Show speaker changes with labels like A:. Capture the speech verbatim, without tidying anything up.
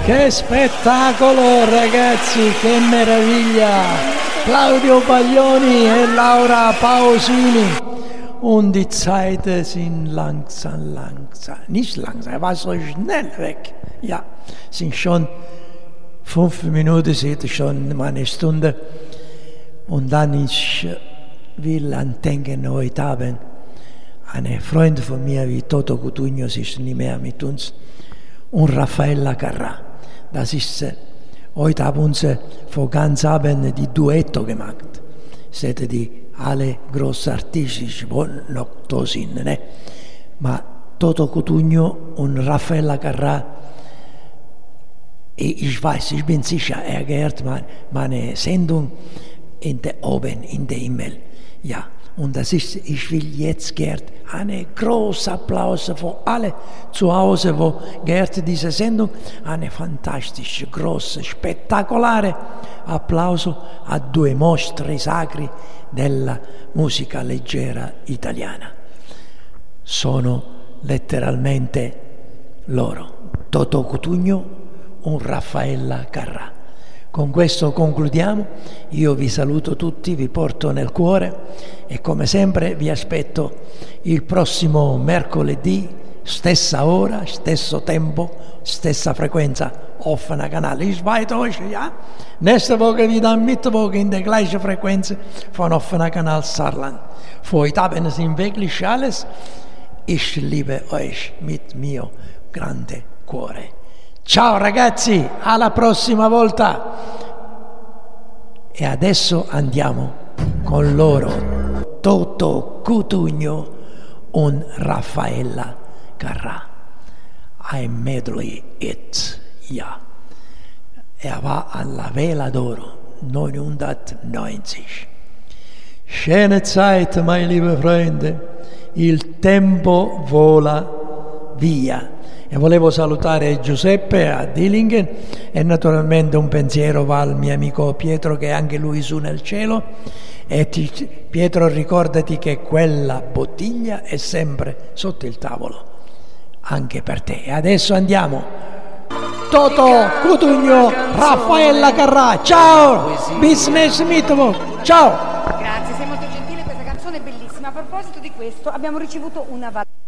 A: Che spettacolo ragazzi, che meraviglia! Claudio Baglioni e Laura Pausini. Und die Zeit sind langsam, langsam, nicht langsam, er war so schnell weg. Ja, sind schon fünf Minuten, sind schon mal eine Stunde. Und dann ich will andenken heute Abend eine Freundin von mir wie Toto Cutugno, sie ist nicht mehr mit uns, und Raffaella Carrà. Das ist, heute haben uns vor ganz Abend die Duetto gemacht. Das hätten die alle große Artisti noch da sind, ne? Ma Toto Cutugno und Raffaella Carrà, ich weiß, ich bin sicher, er gehört meine Sendung in der oben in der Himmel. Ja, und das ist, ich will jetzt gern einen großen Applaus für alle zu Hause, wo gehört diese Sendung, eine fantastische, große, spettacolare applauso a due mostri sacri della musica leggera italiana. Sono letteralmente loro, Toto Cutugno e Raffaella Carrà. Con questo concludiamo, io vi saluto tutti, vi porto nel cuore e come sempre vi aspetto il prossimo mercoledì, stessa ora, stesso tempo, stessa frequenza, offener Kanal. Ich weiß euch, ja? Nächste Woche wieder am Mittwoch in der gleichen Frequenz von offener Kanal Saarland. Für heute Abend sind wirklich alles. Ich liebe euch mit mio grande cuore. Ciao ragazzi, alla prossima volta. E adesso andiamo con loro, Toto Cutugno e Raffaella Carrà. Ein Medley It, ja. Er war an La Vela d'Oro neunzehnhundertneunzig. Schöne Zeit, meine lieben Freunde. Il tempo vola via. E volevo salutare Giuseppe a Dillingen e naturalmente un pensiero va al mio amico Pietro che è anche lui su nel cielo. E ti, Pietro, ricordati che quella bottiglia è sempre sotto il tavolo, anche per te. E adesso andiamo. Toto Cutugno, Raffaella Carrà. Ciao, bis nächsten Mittwoch. Ciao.
B: Grazie, sei molto gentile, questa canzone è bellissima. A proposito di questo abbiamo ricevuto una